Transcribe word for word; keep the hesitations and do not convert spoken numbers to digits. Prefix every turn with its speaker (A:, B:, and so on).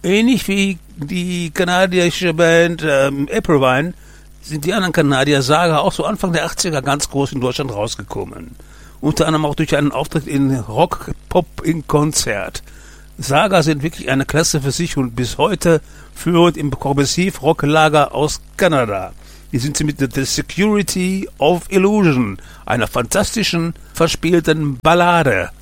A: Ähnlich wie die kanadische Band ähm, Applewine sind die anderen Kanadier Saga auch so Anfang der achtziger ganz groß in Deutschland rausgekommen. Unter anderem auch durch einen Auftritt in Rock Pop in Konzert. Saga sind wirklich eine Klasse für sich und bis heute führend im Progressiv-Rock-Lager aus Kanada. Die sind sie mit The Security of Illusion, einer fantastischen, verspielten Ballade.